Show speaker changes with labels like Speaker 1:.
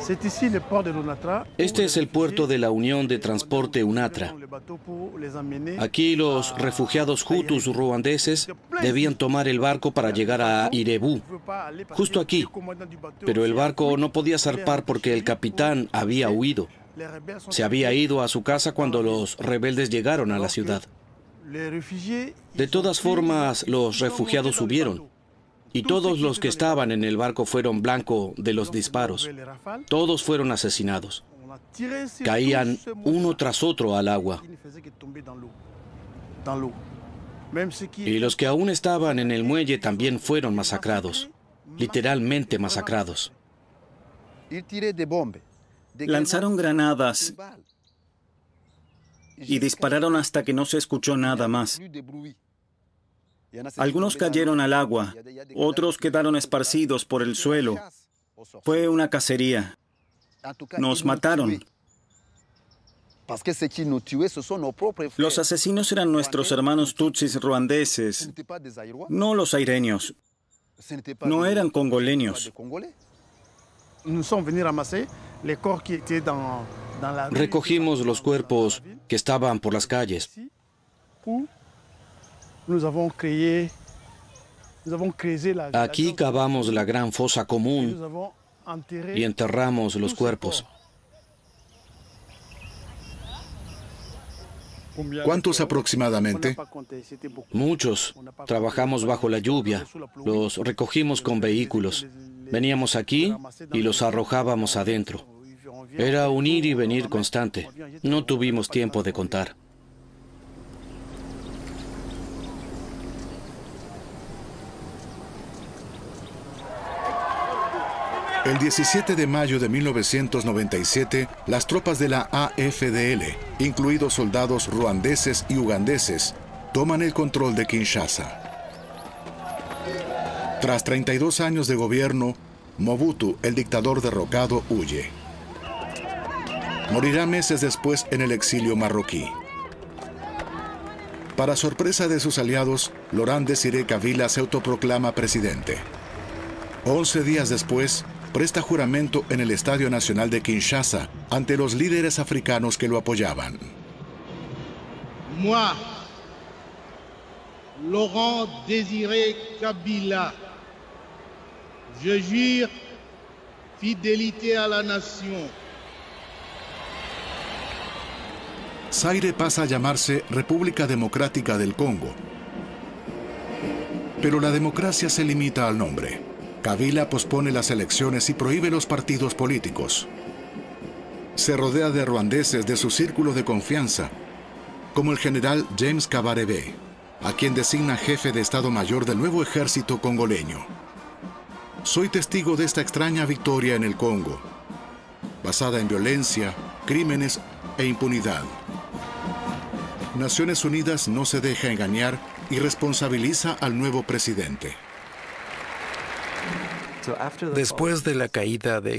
Speaker 1: Este es el puerto de la Unión de Transporte UNATRA. Aquí los refugiados hutus ruandeses debían tomar el barco para llegar a Irebu, justo aquí. Pero el barco no podía zarpar porque el capitán había huido. Se había ido a su casa cuando los rebeldes llegaron a la ciudad. De todas formas, los refugiados subieron. Y todos los que estaban en el barco fueron blanco de los disparos. Todos fueron asesinados. Caían uno tras otro al agua. Y los que aún estaban en el muelle también fueron masacrados. Literalmente masacrados.
Speaker 2: Lanzaron granadas y dispararon hasta que no se escuchó nada más. Algunos cayeron al agua, otros quedaron esparcidos por el suelo. Fue una cacería. Nos mataron. Los asesinos eran nuestros hermanos tutsis ruandeses, no los aireños. No eran congoleños.
Speaker 1: Recogimos los cuerpos que estaban por las calles. Aquí cavamos la gran fosa común y enterramos los cuerpos.
Speaker 3: ¿Cuántos aproximadamente?
Speaker 1: Muchos. Trabajamos bajo la lluvia. Los recogimos con vehículos. Veníamos aquí y los arrojábamos adentro. Era un ir y venir constante. No tuvimos tiempo de contar.
Speaker 3: El 17 de mayo de 1997, las tropas de la AFDL, incluidos soldados ruandeses y ugandeses, toman el control de Kinshasa. Tras 32 años de gobierno, Mobutu, el dictador derrocado, huye. Morirá meses después en el exilio marroquí. Para sorpresa de sus aliados, Laurent Désiré Kabila se autoproclama presidente. 11 días después, presta juramento en el Estadio Nacional de Kinshasa ante los líderes africanos que lo apoyaban.
Speaker 4: Moi, Laurent Désiré Kabila, je jure fidélité à la nation.
Speaker 3: Zaire pasa a llamarse República Democrática del Congo. Pero la democracia se limita al nombre. Kabila pospone las elecciones y prohíbe los partidos políticos. Se rodea de ruandeses de su círculo de confianza, como el general James Kabarebe, a quien designa jefe de Estado Mayor del nuevo ejército congoleño. Soy testigo de esta extraña victoria en el Congo, basada en violencia, crímenes e impunidad. Naciones Unidas no se deja engañar y responsabiliza al nuevo presidente.
Speaker 5: Después de la caída de